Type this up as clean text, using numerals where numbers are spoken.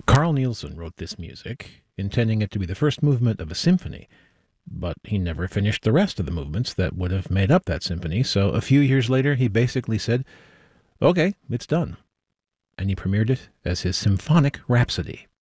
Carl Nielsen wrote this music, intending it to be the first movement of a symphony, but he never finished the rest of the movements that would have made up that symphony, so a few years later he basically said, okay, it's done. And he premiered it as his Symphonic Rhapsody.